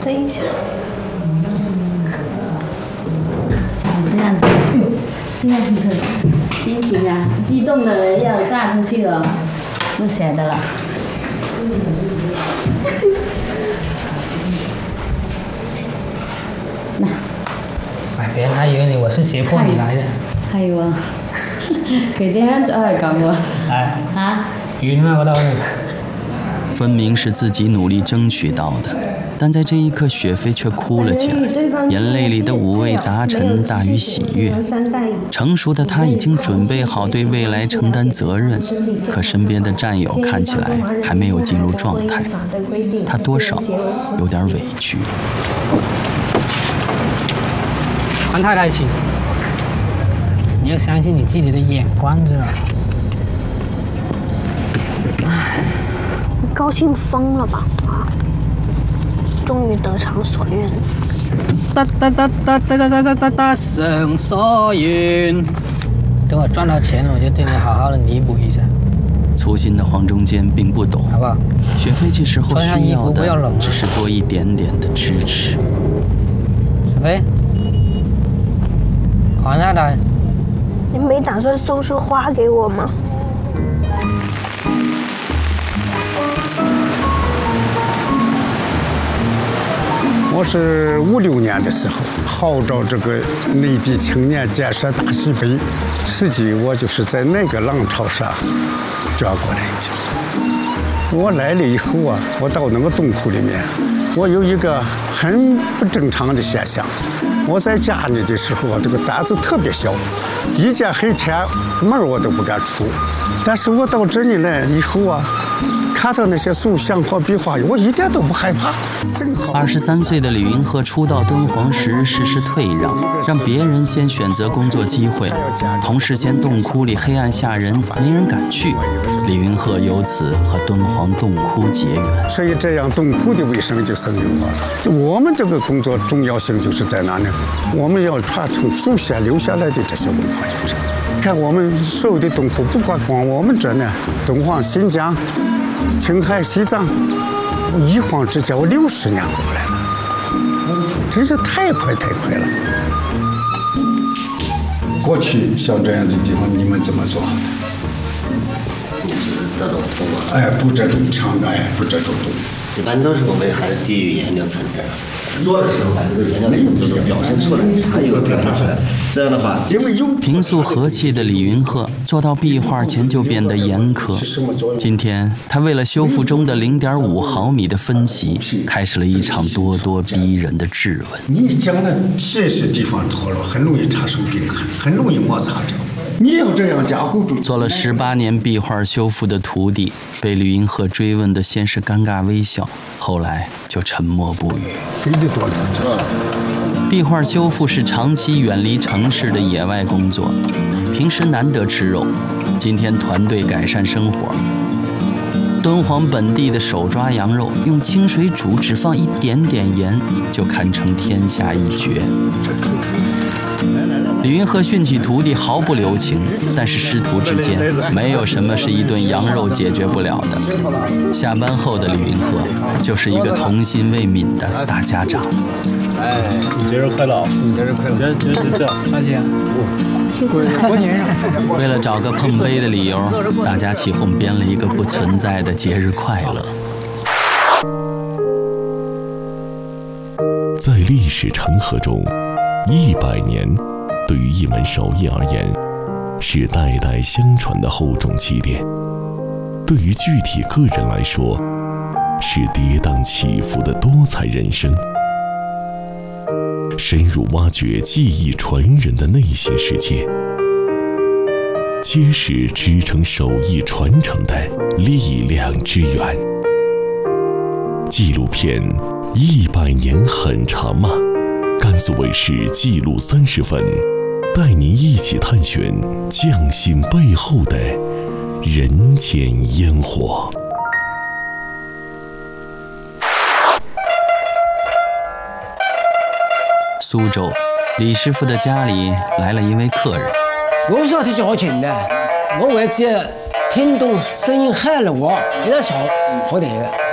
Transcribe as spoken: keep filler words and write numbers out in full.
等一下。 这样子，这样子，心情啊，激动的人要炸出去了，不舍得了。那， 哎，别人还以为你我是胁迫你来的。 係喎，佢哋香咗係咁喎。 哎， 啊？ 遠啊嗰度。 分明是自己努力争取到的，但在这一刻，雪飞却哭了起来，眼泪里的五味杂陈大于喜悦。成熟的他已经准备好对未来承担责任，可身边的战友看起来还没有进入状态，他多少有点委屈。 还太太轻，你要相信你自己的眼光，知道吗？ 唉。高兴疯了吧？啊！终于得偿所愿。 得得得得得得得得得偿所愿。等我赚到钱了，我就对你好好的弥补一下。 粗心的黄中坚并不懂， 好不好？ 雪飞这时候需要的只是多一点点的支持。 雪飞，黄太太， 你没打算送束花给我吗？ 我是五六年的时候号召这个内地青年建设大西北，实际我就是在那个浪潮上转过来的。我来了以后啊，我到那个洞窟里面，我有一个很不正常的现象。我在家里的时候啊，这个胆子特别小，一见黑天门我都不敢出。但是我到这里来以后啊，看到那些塑像和壁画，我一点都不害怕。 二十三岁的李云鹤初到敦煌时，事事退让，让别人先选择工作机会，同时嫌洞窟里黑暗吓人，没人敢去。李云鹤由此和敦煌洞窟结缘。 所以这样洞窟的卫生就生有化了。就我们这个工作重要性就是在哪呢？我们要传承祖先留下来的这些文化遗产。看我们所有的洞窟，不光光我们这呢，敦煌、新疆、青海、西藏，一晃之间我六十年过来了，真是太快太快了。过去像这样的地方，你们怎么做好的？ 就是这种洞啊。 哎，不这种墙，哎，不这种洞。 一般都是我们还是低于颜料层面，做的时候把这个颜料层都表现出来，还有表现出来。这样的话，因为有平素和气的李云鹤做到壁画前就变得严苛。今天他为了修复中的零点五毫米的分歧，开始了一场咄咄逼人的质问。 你将来这些地方脱落，很容易产生冰痕，很容易摩擦掉。你要这样加固住。做了十八年壁画修复的徒弟，被李云鹤追问的先是尴尬微笑，后来就沉默不语。 飞得多了。 壁画修复是长期远离城市的野外工作，平时难得吃肉，今天团队改善生活。敦煌本地的手抓羊肉，用清水煮，只放一点点盐，就堪称天下一绝。李云鹤训起徒弟毫不留情，但是师徒之间没有什么是一顿羊肉解决不了的。下班后的李云鹤就是一个童心未泯的大家长。 哎，你节日快乐！你节日快乐！节日节日这样， 小姐， 过年上。 为了找个碰杯的理由，大家起哄编了一个不存在的节日快乐。 在历史长河中，一百年对于一门手艺而言，是代代相传的厚重积淀；对于具体个人来说，是跌宕起伏的多彩人生。深入挖掘技艺传人的内心世界，揭示支撑手艺传承的力量之源。纪录片《一百年很长吗》，甘肃卫视纪录三十分，带您一起探寻匠心背后的人间烟火。 苏州，李师傅的家里来了一位客人。 我不是要提交钱的，我为只听懂声音喊了我，非常巧好点的。